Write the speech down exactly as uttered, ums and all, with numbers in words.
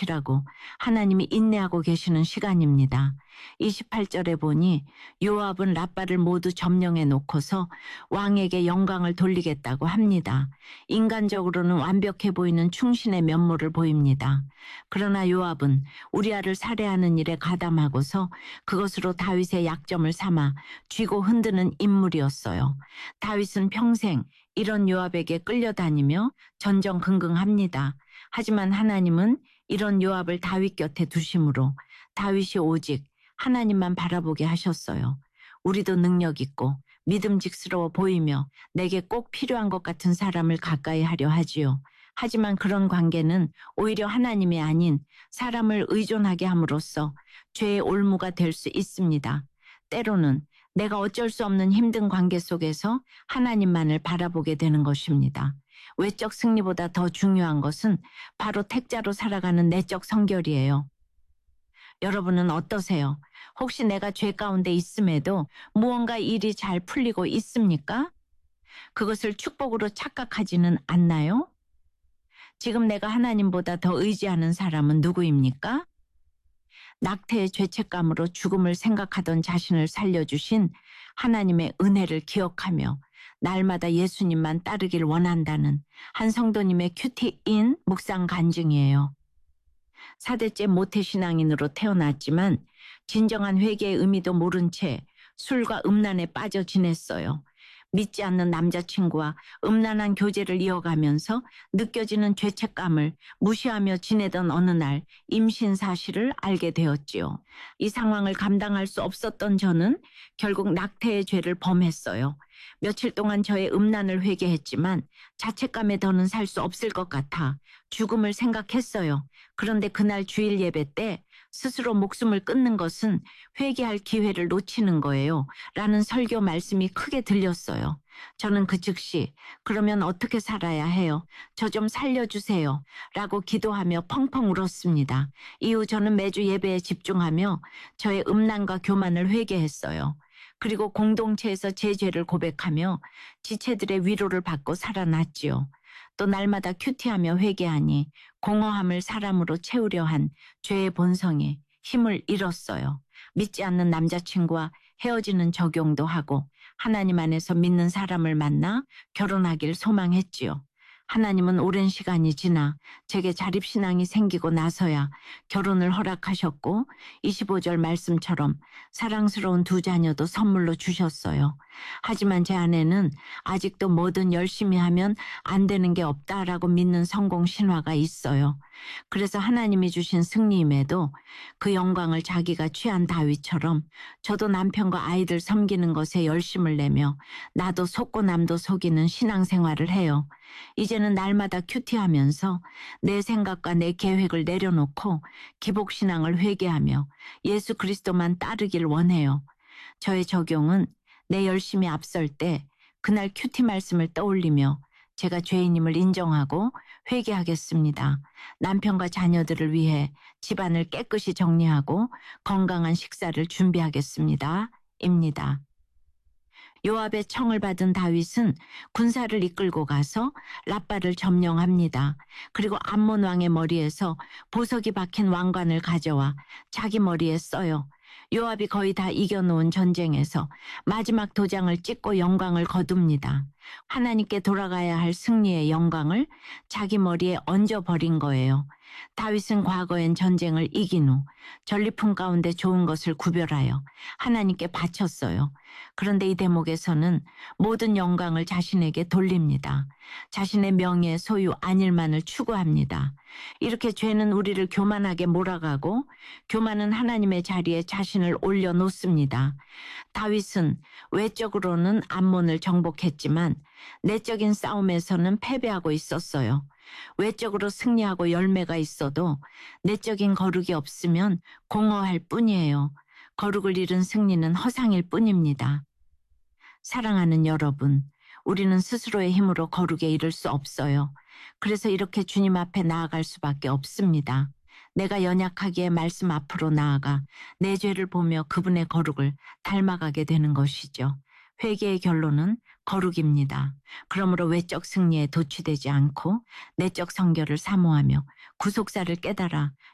보시라고 하나님이 인내하고 계시는 시간입니다. 이십팔 절에 보니 요압은 랍바를 모두 점령해 놓고서 왕에게 영광을 돌리겠다고 합니다. 인간적으로는 완벽해 보이는 충신의 면모를 보입니다. 그러나 요압은 우리아를 살해하는 일에 가담하고서 그것으로 다윗의 약점을 삼아 쥐고 흔드는 인물이었어요. 다윗은 평생 이런 요압에게 끌려다니며 전전긍긍합니다. 하지만 하나님은 이런 요압을 다윗 곁에 두심으로 다윗이 오직 하나님만 바라보게 하셨어요. 우리도 능력 있고 믿음직스러워 보이며 내게 꼭 필요한 것 같은 사람을 가까이 하려 하지요. 하지만 그런 관계는 오히려 하나님이 아닌 사람을 의존하게 함으로써 죄의 올무가 될 수 있습니다. 때로는 내가 어쩔 수 없는 힘든 관계 속에서 하나님만을 바라보게 되는 것입니다. 외적 승리보다 더 중요한 것은 바로 택자로 살아가는 내적 성결이에요. 여러분은 어떠세요? 혹시 내가 죄 가운데 있음에도 무언가 일이 잘 풀리고 있습니까? 그것을 축복으로 착각하지는 않나요? 지금 내가 하나님보다 더 의지하는 사람은 누구입니까? 낙태의 죄책감으로 죽음을 생각하던 자신을 살려주신 하나님의 은혜를 기억하며 날마다 예수님만 따르길 원한다는 한 성도님의 큐티인 묵상 간증이에요. 사대째 모태신앙인으로 태어났지만 진정한 회개의 의미도 모른 채 술과 음란에 빠져 지냈어요. 믿지 않는 남자친구와 음란한 교제를 이어가면서 느껴지는 죄책감을 무시하며 지내던 어느 날 임신 사실을 알게 되었지요. 이 상황을 감당할 수 없었던 저는 결국 낙태의 죄를 범했어요. 며칠 동안 저의 음란을 회개했지만 자책감에 더는 살 수 없을 것 같아 죽음을 생각했어요. 그런데 그날 주일 예배 때 스스로 목숨을 끊는 것은 회개할 기회를 놓치는 거예요. 라는 설교 말씀이 크게 들렸어요. 저는 그 즉시 그러면 어떻게 살아야 해요? 저 좀 살려주세요. 라고 기도하며 펑펑 울었습니다. 이후 저는 매주 예배에 집중하며 저의 음란과 교만을 회개했어요. 그리고 공동체에서 제 죄를 고백하며 지체들의 위로를 받고 살아났지요. 또 날마다 큐티하며 회개하니 공허함을 사람으로 채우려 한 죄의 본성에 힘을 잃었어요. 믿지 않는 남자친구와 헤어지는 적용도 하고 하나님 안에서 믿는 사람을 만나 결혼하길 소망했지요. 하나님은 오랜 시간이 지나 제게 자립신앙이 생기고 나서야 결혼을 허락하셨고 이십오 절 말씀처럼 사랑스러운 두 자녀도 선물로 주셨어요. 하지만 제 안에는 아직도 뭐든 열심히 하면 안 되는 게 없다라고 믿는 성공 신화가 있어요. 그래서 하나님이 주신 승리임에도 그 영광을 자기가 취한 다윗처럼 저도 남편과 아이들 섬기는 것에 열심을 내며 나도 속고 남도 속이는 신앙생활을 해요. 이제는 날마다 큐티하면서 내 생각과 내 계획을 내려놓고 기복신앙을 회개하며 예수 그리스도만 따르길 원해요. 저의 적용은 내 열심히 앞설 때 그날 큐티 말씀을 떠올리며 제가 죄인임을 인정하고 회개하겠습니다. 남편과 자녀들을 위해 집안을 깨끗이 정리하고 건강한 식사를 준비하겠습니다. 입니다. 요압의 청을 받은 다윗은 군사를 이끌고 가서 랍바를 점령합니다. 그리고 암몬 왕의 머리에서 보석이 박힌 왕관을 가져와 자기 머리에 써요. 요압이 거의 다 이겨놓은 전쟁에서 마지막 도장을 찍고 영광을 거둡니다. 하나님께 돌아가야 할 승리의 영광을 자기 머리에 얹어버린 거예요. 다윗은 과거엔 전쟁을 이긴 후 전리품 가운데 좋은 것을 구별하여 하나님께 바쳤어요. 그런데 이 대목에서는 모든 영광을 자신에게 돌립니다. 자신의 명예, 소유, 안일만을 추구합니다. 이렇게 죄는 우리를 교만하게 몰아가고 교만은 하나님의 자리에 자신을 올려놓습니다. 다윗은 외적으로는 암몬을 정복했지만 내적인 싸움에서는 패배하고 있었어요. 외적으로 승리하고 열매가 있어도 내적인 거룩이 없으면 공허할 뿐이에요. 거룩을 잃은 승리는 허상일 뿐입니다. 사랑하는 여러분, 우리는 스스로의 힘으로 거룩에 이를 수 없어요. 그래서 이렇게 주님 앞에 나아갈 수밖에 없습니다. 내가 연약하기에 말씀 앞으로 나아가 내 죄를 보며 그분의 거룩을 닮아가게 되는 것이죠. 회개의 결론은 거룩입니다. 그러므로 외적 승리에 도취되지 않고 내적 성결을 사모하며 구속사를 깨달아